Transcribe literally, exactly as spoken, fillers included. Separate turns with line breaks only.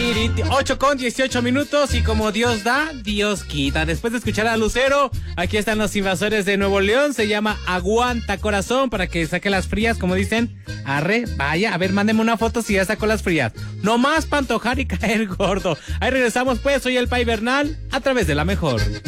ocho con dieciocho minutos y como Dios da, Dios quita. Después de escuchar a Lucero, aquí están los Invasores de Nuevo León. Se llama Aguanta Corazón para que saque las frías, como dicen. Arre, vaya, a ver, mándeme una foto si ya sacó las frías. No más para antojar y caer gordo. Ahí regresamos pues, soy el Pai Bernal a través de La Mejor.